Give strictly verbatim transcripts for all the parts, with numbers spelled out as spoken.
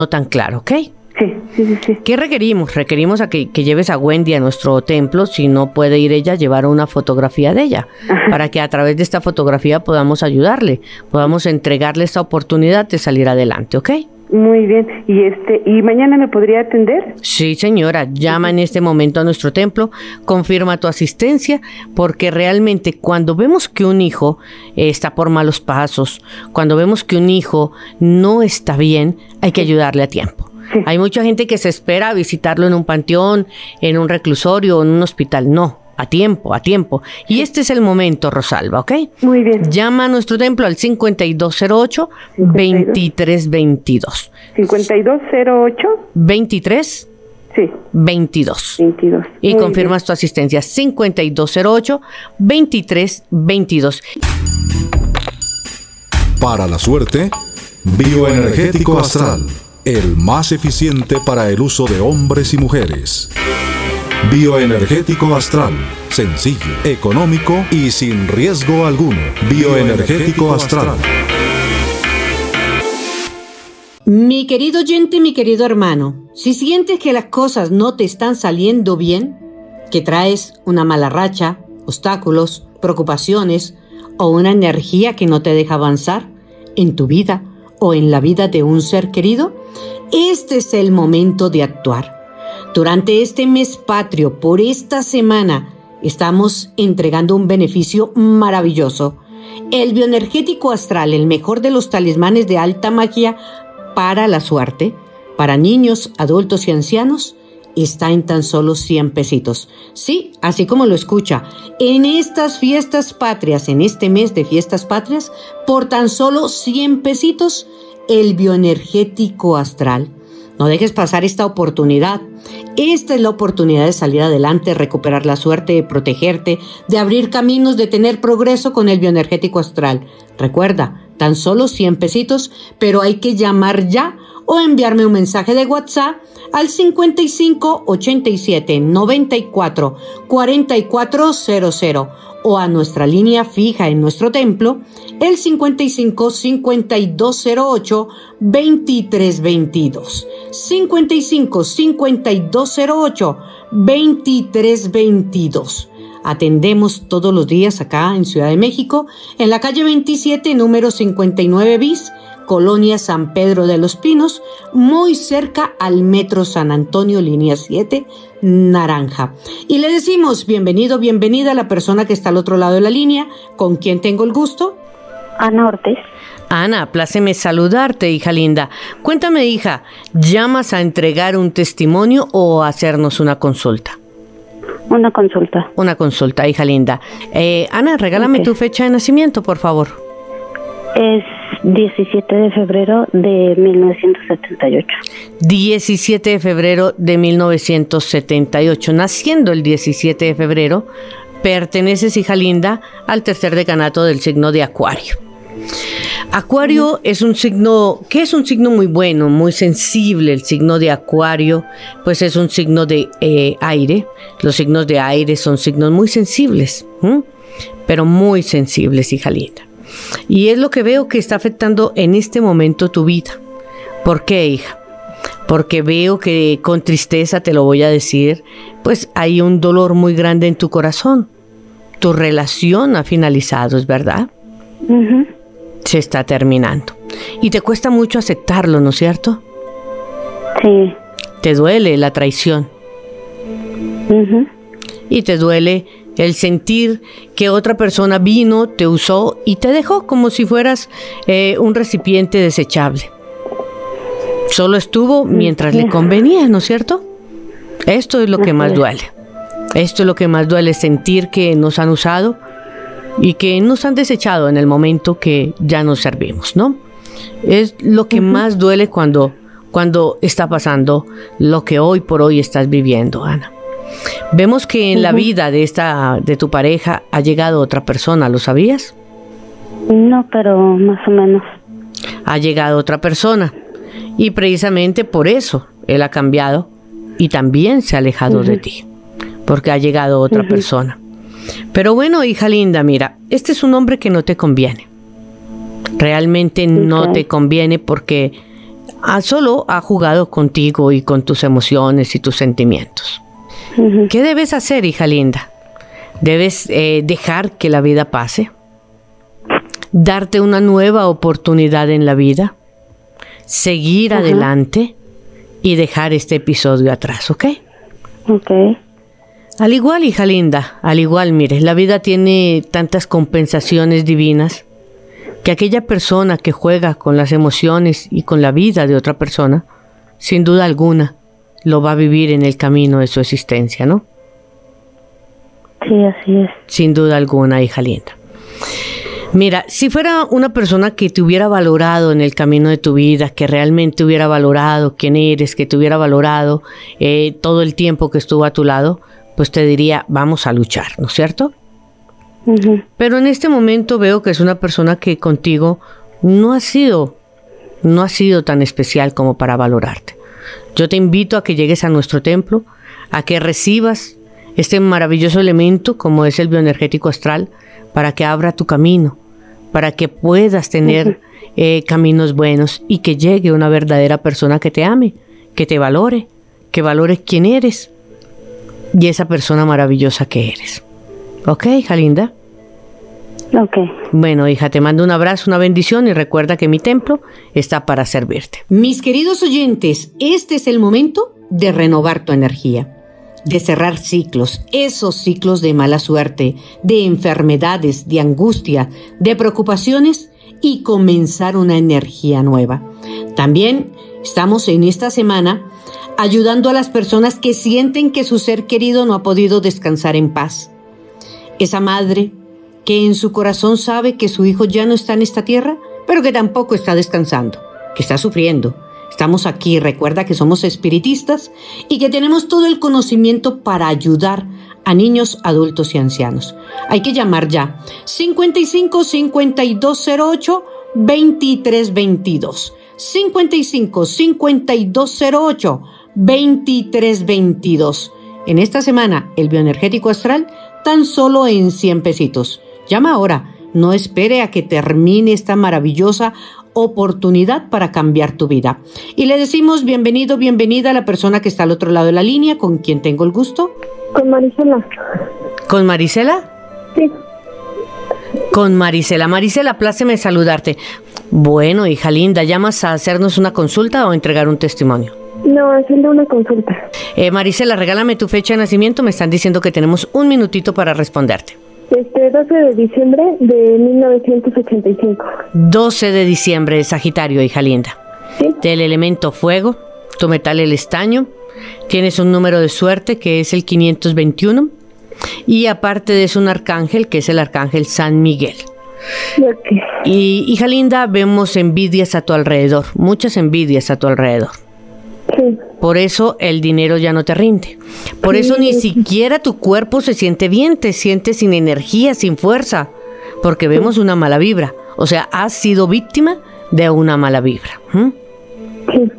no tan claro, ¿ok? Sí, sí, sí, sí. ¿Qué requerimos? Requerimos a que, que lleves a Wendy a nuestro templo. Si no puede ir ella, llevar una fotografía de ella. Ajá. Para que a través de esta fotografía podamos ayudarle, podamos entregarle esta oportunidad de salir adelante, ¿ok? Muy bien. ¿Y este y mañana me podría atender? Sí, señora. Llama en este momento a nuestro templo, confirma tu asistencia, porque realmente cuando vemos que un hijo eh, está por malos pasos, cuando vemos que un hijo no está bien, hay que ayudarle a tiempo. Sí. Hay mucha gente que se espera a visitarlo en un panteón, en un reclusorio o en un hospital. No, a tiempo, a tiempo. Y sí. Este es el momento, Rosalba, ¿ok? Muy bien. Llama a nuestro templo al cincuenta y dos cero ocho, veintitrés veintidós. cincuenta y dos cero ocho. veintitrés. Sí. veintidós. veintidós. Y Muy confirmas bien. tu asistencia. cincuenta y dos cero ocho, veintitrés veintidós. Para la suerte, bioenergético astral. El más eficiente para el uso de hombres y mujeres. Bioenergético astral. Sencillo, económico y sin riesgo alguno. Bioenergético astral. Mi querido oyente, mi querido hermano, si sientes que las cosas no te están saliendo bien, que traes una mala racha, obstáculos, preocupaciones o una energía que no te deja avanzar en tu vida o en la vida de un ser querido, este es el momento de actuar. Durante este mes patrio, por esta semana, estamos entregando un beneficio maravilloso. El bioenergético astral, el mejor de los talismanes de alta magia para la suerte, para niños, adultos y ancianos, está en tan solo cien pesitos. Sí, así como lo escucha, en estas fiestas patrias, en este mes de fiestas patrias, por tan solo cien pesitos, el bioenergético astral. No dejes pasar esta oportunidad. Esta es la oportunidad de salir adelante, recuperar la suerte, de protegerte, de abrir caminos, de tener progreso con el bioenergético astral. Recuerda, tan solo cien pesitos, pero hay que llamar ya o enviarme un mensaje de WhatsApp al cincuenta y cinco, ochenta y siete, noventa y cuatro, cuarenta y cuatro cero cero o a nuestra línea fija en nuestro templo, el cincuenta y cinco, cincuenta y dos cero ocho, veintitrés veintidós. cincuenta y cinco, cincuenta y dos cero ocho, veintitrés veintidós. Atendemos todos los días acá en Ciudad de México, en la calle veintisiete, número cincuenta y nueve bis, Colonia San Pedro de los Pinos, muy cerca al Metro San Antonio, línea siete, naranja. Y le decimos bienvenido, bienvenida a la persona que está al otro lado de la línea. ¿Con quién tengo el gusto? Ana Ortiz. Ana, pláceme saludarte, hija linda. Cuéntame, hija, ¿llamas a entregar un testimonio o a hacernos una consulta? Una consulta. Una consulta, hija linda. Eh, Ana, regálame okay. tu fecha de nacimiento, por favor. Es diecisiete de febrero de mil novecientos setenta y ocho. diecisiete de febrero de mil novecientos setenta y ocho. Naciendo el diecisiete de febrero, perteneces, hija linda, al tercer decanato del signo de Acuario. Acuario uh-huh. es un signo, que es un signo muy bueno, muy sensible. El signo de Acuario, pues es un signo de eh, aire. Los signos de aire son signos muy sensibles, ¿eh? pero muy sensibles, hija linda. Y es lo que veo que está afectando en este momento tu vida. ¿Por qué, hija? Porque veo que con tristeza, te lo voy a decir, pues hay un dolor muy grande en tu corazón. Tu relación ha finalizado, ¿es verdad? Uh-huh. Se está terminando. Y te cuesta mucho aceptarlo, ¿no es cierto? Sí. Te duele la traición. Uh-huh. Y te duele el sentir que otra persona vino, te usó y te dejó como si fueras eh, un recipiente desechable. Solo estuvo mientras le convenía, ¿no es cierto? Esto es lo que más duele. Esto es lo que más duele, sentir que nos han usado y que nos han desechado en el momento que ya nos servimos, ¿no? Es lo que uh-huh. más duele cuando, cuando está pasando lo que hoy por hoy estás viviendo, Ana. Vemos que en uh-huh. la vida de esta de tu pareja ha llegado otra persona, ¿lo sabías? No, pero más o menos. Ha llegado otra persona y precisamente por eso él ha cambiado y también se ha alejado uh-huh. de ti, porque ha llegado otra uh-huh. persona. Pero bueno, hija linda, mira, este es un hombre que no te conviene. Realmente okay. no te conviene porque ha solo ha jugado contigo y con tus emociones y tus sentimientos. Ujú. ¿Qué debes hacer, hija linda? Debes eh, dejar que la vida pase, darte una nueva oportunidad en la vida, seguir Ajá. adelante y dejar este episodio atrás, ¿ok? Ok. Al igual, hija linda, al igual, mire, la vida tiene tantas compensaciones divinas que aquella persona que juega con las emociones y con la vida de otra persona, sin duda alguna, lo va a vivir en el camino de su existencia, ¿no? Sí, así es. Sin duda alguna, hija linda. Mira, si fuera una persona que te hubiera valorado en el camino de tu vida, que realmente hubiera valorado quién eres, que te hubiera valorado eh, todo el tiempo que estuvo a tu lado, pues te diría, vamos a luchar, ¿no es cierto? Ujú. Pero en este momento veo que es una persona que contigo no ha sido, no ha sido tan especial como para valorarte. Yo te invito a que llegues a nuestro templo, a que recibas este maravilloso elemento como es el bioenergético astral, para que abra tu camino, para que puedas tener eh, caminos buenos y que llegue una verdadera persona que te ame, que te valore, que valore quién eres y esa persona maravillosa que eres. ¿Ok, hija linda? Ok. Bueno, hija, te mando un abrazo, una bendición y recuerda que mi templo está para servirte. Mis queridos oyentes, este es el momento de renovar tu energía, de cerrar ciclos, esos ciclos de mala suerte, de enfermedades, de angustia, de preocupaciones y comenzar una energía nueva. También estamos en esta semana ayudando a las personas que sienten que su ser querido no ha podido descansar en paz. Esa madre que en su corazón sabe que su hijo ya no está en esta tierra, pero que tampoco está descansando, que está sufriendo. Estamos aquí, recuerda que somos espiritistas y que tenemos todo el conocimiento para ayudar a niños, adultos y ancianos. Hay que llamar ya cincuenta y cinco, cincuenta y dos cero ocho, veintitrés veintidós. cincuenta y cinco, cincuenta y dos cero ocho, veintitrés veintidós. En esta semana, el bioenergético astral tan solo en cien pesitos. Llama ahora, no espere a que termine esta maravillosa oportunidad para cambiar tu vida. Y le decimos bienvenido, bienvenida a la persona que está al otro lado de la línea, con quien tengo el gusto. Con Marisela. ¿Con Marisela? Sí. Con Marisela. Marisela, pláceme saludarte. Bueno, hija linda, ¿llamas a hacernos una consulta o entregar un testimonio? No, haciendo una consulta. Eh, Marisela, regálame tu fecha de nacimiento. Me están diciendo que tenemos un minutito para responderte. Este, doce de diciembre de mil novecientos ochenta y cinco. doce de diciembre de Sagitario, hija linda. Sí. Del elemento fuego, tu metal el estaño. Tienes un número de suerte que es el quinientos veintiuno. Y aparte de eso, un arcángel que es el arcángel San Miguel. Ok. Y, hija linda, vemos envidias a tu alrededor, muchas envidias a tu alrededor. Sí. Por eso el dinero ya no te rinde. Por eso ni siquiera tu cuerpo se siente bien, te sientes sin energía, sin fuerza, porque vemos una mala vibra. O sea, has sido víctima de una mala vibra. ¿Mm? Sí.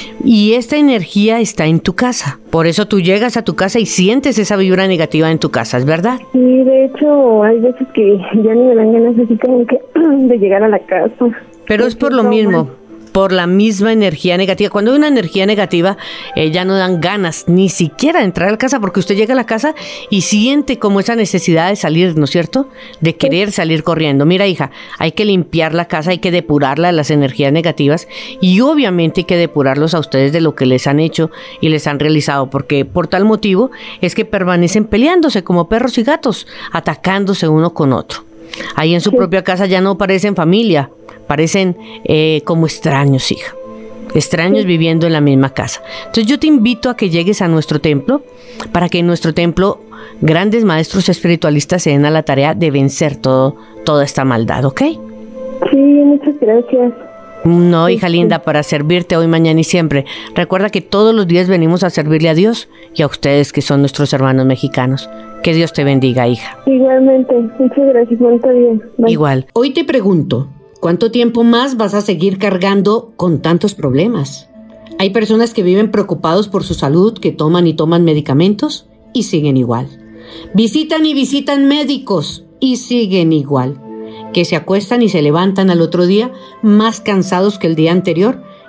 Y esta energía está en tu casa. Por eso tú llegas a tu casa y sientes esa vibra negativa en tu casa, ¿es verdad? Sí, de hecho, hay veces que ya ni me dan ganas así como que de llegar a la casa. Pero es por lo mismo, por la misma energía negativa. Cuando hay una energía negativa, eh, ya no dan ganas ni siquiera de entrar a la casa, porque usted llega a la casa y siente como esa necesidad de salir, ¿no es cierto? De querer salir corriendo. Mira, hija, hay que limpiar la casa, hay que depurarla de las energías negativas y obviamente hay que depurarlos a ustedes de lo que les han hecho y les han realizado, porque por tal motivo es que permanecen peleándose como perros y gatos, atacándose uno con otro. Ahí en su propia casa ya no parecen familia, parecen eh, como extraños, hija. Extraños viviendo en la misma casa. Entonces yo te invito a que llegues a nuestro templo, para que en nuestro templo grandes maestros espiritualistas se den a la tarea de vencer todo, toda esta maldad, ¿ok? Sí, muchas gracias. No, hija linda, para servirte hoy, mañana y siempre. Recuerda que todos los días venimos a servirle a Dios y a ustedes que son nuestros hermanos mexicanos. Que Dios te bendiga, hija. Igualmente, muchas gracias, bonito día. Bye. Igual. Hoy te pregunto, ¿cuánto tiempo más vas a seguir cargando con tantos problemas? Hay personas que viven preocupados por su salud, que toman y toman medicamentos y siguen igual. Visitan y visitan médicos y siguen igual. Que se acuestan y se levantan al otro día más cansados que el día anterior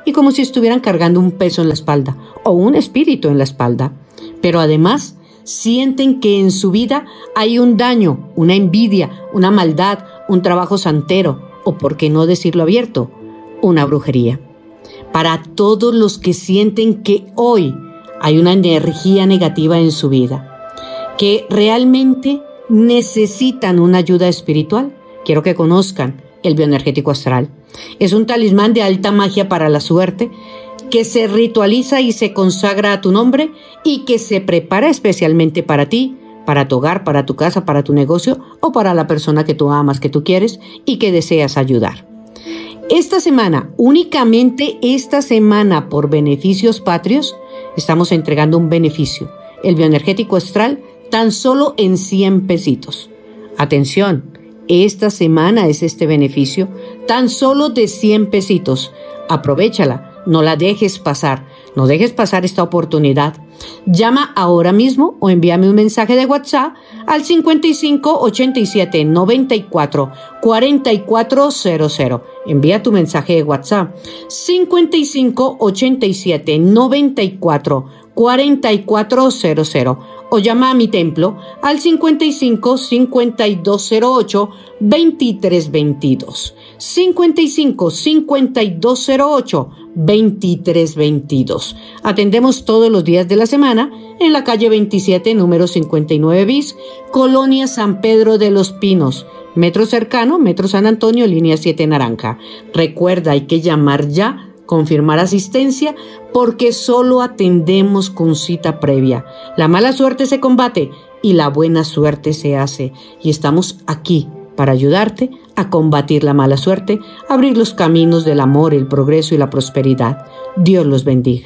y como si estuvieran cargando un peso en la espalda o un espíritu en la espalda. Pero además sienten que en su vida hay un daño, una envidia, una maldad, un trabajo santero o, por qué no decirlo abierto, una brujería. Para todos los que sienten que hoy hay una energía negativa en su vida, que realmente necesitan una ayuda espiritual, quiero que conozcan el bioenergético astral. Es un talismán de alta magia para la suerte que se ritualiza y se consagra a tu nombre y que se prepara especialmente para ti, para tu hogar, para tu casa, para tu negocio o para la persona que tú amas, que tú quieres y que deseas ayudar. Esta semana, únicamente esta semana, por beneficios patrios, estamos entregando un beneficio, el bioenergético astral, tan solo en cien pesitos. Atención, esta semana es este beneficio, tan solo de cien pesitos. Aprovechala, no la dejes pasar, no dejes pasar esta oportunidad. Llama ahora mismo o envíame un mensaje de WhatsApp al cincuenta y cinco ochenta y siete noventa y cuatro cuarenta y cuatro cero cero. Envía tu mensaje de WhatsApp cincuenta y cinco ochenta y siete noventa y cuatro cuarenta y cuatro cero cero o llama a mi templo al cincuenta y cinco cincuenta y dos cero ocho veintitrés veintidós. cincuenta y cinco cincuenta y dos cero ocho veintitrés veintidós. Atendemos todos los días de la semana en la calle veintisiete, número cincuenta y nueve bis, Colonia San Pedro de los Pinos, metro cercano, metro San Antonio, línea siete naranja. Recuerda, hay que llamar ya, confirmar asistencia, porque solo atendemos con cita previa. La mala suerte se combate y la buena suerte se hace. Y estamos aquí para ayudarte a combatir la mala suerte, abrir los caminos del amor, el progreso y la prosperidad. Dios los bendiga.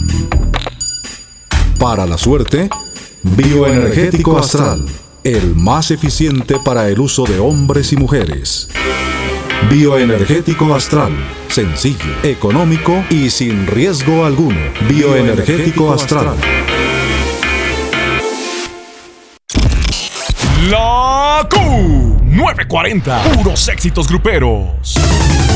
Para la suerte, bioenergético astral, el más eficiente para el uso de hombres y mujeres. Bioenergético astral, sencillo, económico y sin riesgo alguno. Bioenergético astral. La Q nueve cuarenta, puros éxitos gruperos.